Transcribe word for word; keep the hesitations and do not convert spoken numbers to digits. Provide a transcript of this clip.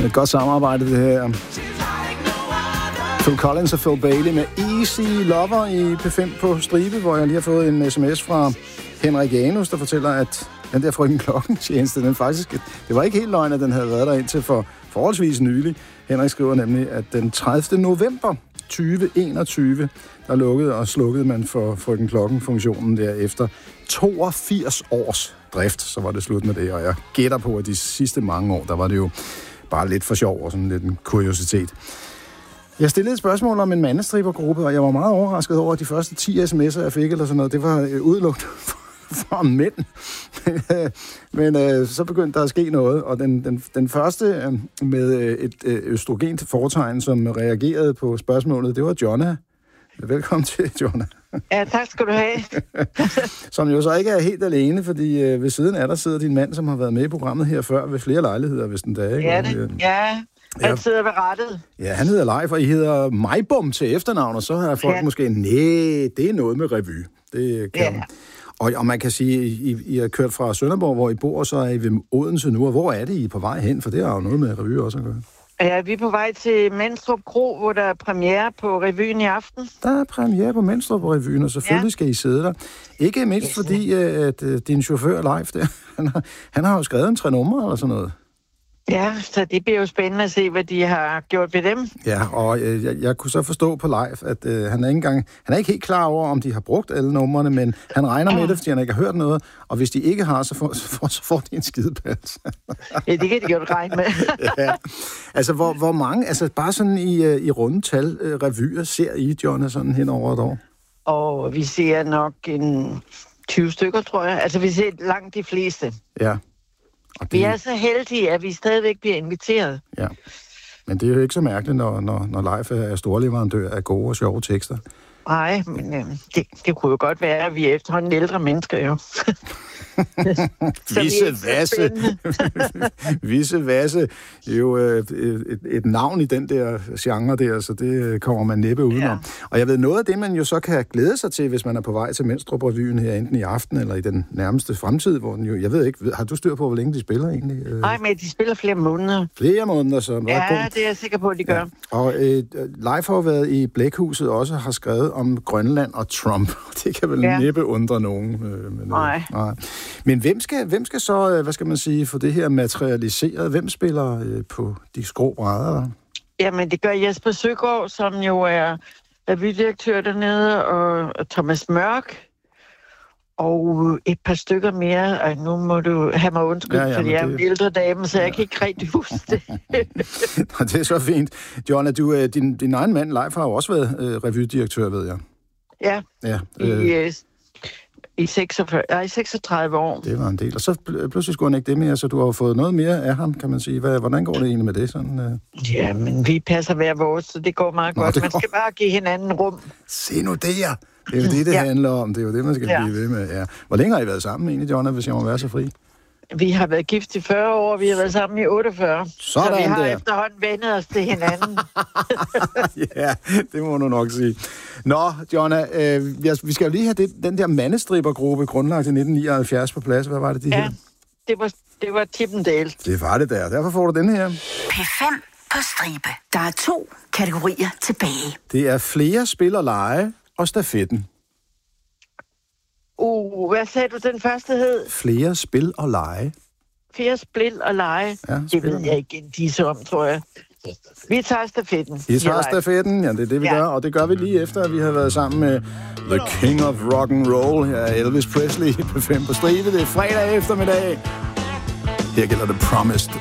Et godt samarbejde, det her. Phil Collins og Phil Bailey med Easy Lover i P fem på stribe, hvor jeg lige har fået en sms fra Henrik Janus, der fortæller, at den der Frøken Klokken-tjeneste, den faktisk... Det var ikke helt løgn, at den havde været der indtil for forholdsvis nylig. Henrik skriver nemlig, at den tredivte november tyve enogtyve, der lukkede og slukkede man for Frøken Klokken-funktionen der efter toogfirs års drift. Så var det slut med det, og jeg gætter på, at de sidste mange år, der var det jo bare lidt for sjov og sådan lidt en kuriositet. Jeg stillede et spørgsmål om en mandestribergruppe, og jeg var meget overrasket over, at de første ti sms'er, jeg fik, eller sådan noget, det var udelukket for mænd. Men øh, så begyndte der at ske noget, og den, den, den første øh, med et øh, østrogent foretegn, som reagerede på spørgsmålet, det var Jonna. Velkommen til, Jonna. Ja, tak skal du have. Som jo så ikke er helt alene, fordi øh, ved siden af der sidder din mand, som har været med i programmet her før ved flere lejligheder, hvis den dag. Ja, det, ja. Han ja. sidder ved rettet. Ja, han hedder Leif, og I hedder Majbom til efternavn, og så har folk ja. måske, nej, det er noget med revy. Det kan ja. Og, og man kan sige, I, I har kørt fra Sønderborg, hvor I bor, og så er I ved Odense nu, og hvor er det, I er på vej hen? For det har jo noget med revy også at gøre. Ja, vi er på vej til Mandstrup Kro, hvor der er premiere på revyen i aften. Der er premiere på Mandstrup revyen, og selvfølgelig ja. skal I sidde der. Ikke mindst yes. fordi, at, at din chauffør Leif, der, han, har, han har jo skrevet en tre numre eller sådan noget. Ja, så det bliver jo spændende at se, hvad de har gjort ved dem. Ja, og øh, jeg, jeg kunne så forstå på Leif, at øh, han, er ikke engang, han er ikke helt klar over, om de har brugt alle numrene, men han regner med det, fordi han ikke har hørt noget, og hvis de ikke har, så får, så får, så får de en skidepalt. Ja, det kan de godt regne med. Ja. Altså, hvor, hvor mange, altså bare sådan i, i runde tal, øh, revyer ser I, Jonna, sådan hen over et år? Og vi ser nok en tyve stykker, tror jeg. Altså, vi ser langt de fleste. Ja. Det... Vi er så heldige, at vi stadigvæk bliver inviteret. Ja, men det er jo ikke så mærkeligt, når, når, når Leif er storleverandør af gode og sjove tekster. Nej, men øh, det, det kunne jo godt være, at vi er efterhånden ældre mennesker, jo. Visse Vasse. Visse Vasse. Jo øh, et, et navn i den der genre der, så det kommer man næppe udenom. Ja. Og jeg ved, noget af det, man jo så kan glæde sig til, hvis man er på vej til Mandstrup-revyen her, enten i aften eller i den nærmeste fremtid, hvor den jo, jeg ved ikke, har du styr på, hvor længe de spiller egentlig? Nej, men de spiller flere måneder. Flere måneder, så ja, god. Det er jeg sikker på, at de gør. Ja. Og øh, Leif har været i Blækhuset også har skrevet om Grønland og Trump. Det kan vel ja. næppe undre nogen. Øh, men, nej. Øh, nej. Men hvem skal, hvem skal så, hvad skal man sige, få det her materialiseret? Hvem spiller øh, på de skrå brædder? Jamen, det gør Jesper Søgaard, som jo er revydirektør dernede, og, og Thomas Mørk, og et par stykker mere. Ej, nu må du have mig undskyld, ja, ja, fordi jeg er en det... ældre dame, så jeg ja. kan ikke rigtig huske det. Det er så fint. Jonna, du, din, din egen mand, Leif, har jo også været øh, revydirektør, ved jeg. Ja, ja øh... i... I, seksogfyrre, nej, seksogtredive år. Det var en del. Og så pludselig skulle han ikke det mere, så du har jo fået noget mere af ham, kan man sige. Hvad, hvordan går det egentlig med det? Sådan, uh... Ja, men vi passer hver vores, så det går meget Nå, godt. Man går... skal bare give hinanden rum. Se nu det, ja. Det er jo det, det ja. handler om. Det er jo det, man skal ja. blive ved med. Ja. Hvor længe har I været sammen egentlig, Jonna, hvis jeg må være så fri? Vi har været gift i fyrre år, vi har været sammen i otteogfyrre. Sådan så vi har der. efterhånden vendet os til hinanden. Ja, det må du nok sige. Nå, Jonna, øh, vi skal jo lige have det, den der mandestribergruppe grundlagt i nitten nioghalvfjerds på plads. Hvad var det, de ja, her? det var, det var Chippendale. Det var det der. Derfor får du den her. P fem på stribe. Der er to kategorier tilbage. Det er flere spil og lege og stafetten. Uh, hvad sagde du, den første hed? Flere spil og lege. Flere spil og lege. Ja, det ved jeg ikke en disse om, tror jeg. Vi tager stafetten. Vi tager stafetten, ja, det er det, vi ja. gør. Og det gør vi lige efter, at vi har været sammen med The King of Rock and Roll. Her er Elvis Presley på fem på stribe. Det er fredag eftermiddag. Her gælder det Promised